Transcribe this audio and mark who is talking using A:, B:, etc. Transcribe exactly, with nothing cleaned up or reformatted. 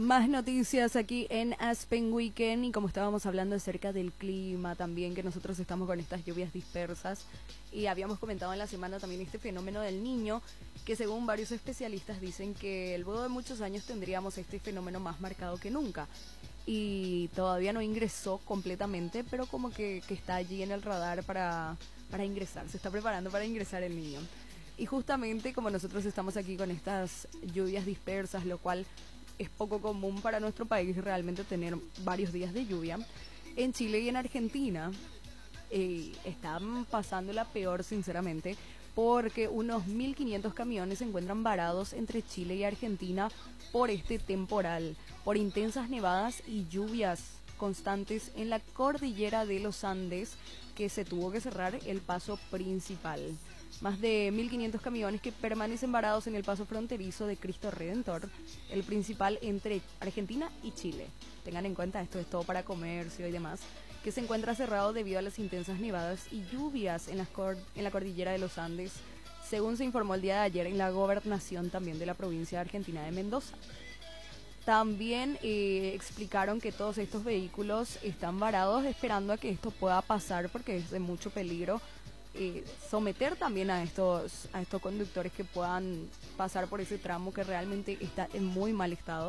A: Más noticias aquí en Aspen Weekend y como estábamos hablando acerca del clima también, que nosotros estamos con estas lluvias dispersas y habíamos comentado en la semana también este fenómeno del Niño, que según varios especialistas dicen que luego de muchos años tendríamos este fenómeno más marcado que nunca y todavía no ingresó completamente, pero como que, que está allí en el radar para, para ingresar, se está preparando para ingresar el Niño. Y justamente como nosotros estamos aquí con estas lluvias dispersas, lo cual es poco común para nuestro país realmente tener varios días de lluvia, en Chile y en Argentina eh, están pasando la peor sinceramente, porque unos mil quinientos camiones se encuentran varados entre Chile y Argentina por este temporal, por intensas nevadas y lluvias constantes en la cordillera de los Andes, que se tuvo que cerrar el paso principal. Más de mil quinientos camiones que permanecen varados en el paso fronterizo de Cristo Redentor, el principal entre Argentina y Chile. Tengan en cuenta, esto es todo para comercio y demás, que se encuentra cerrado debido a las intensas nevadas y lluvias en, las cor en la cordillera de los Andes, según se informó el día de ayer en la gobernación también de la provincia argentina de Mendoza. También eh, explicaron que todos estos vehículos están varados esperando a que esto pueda pasar porque es de mucho peligro. Eh, someter también a estos a estos conductores que puedan pasar por ese tramo que realmente está en muy mal estado.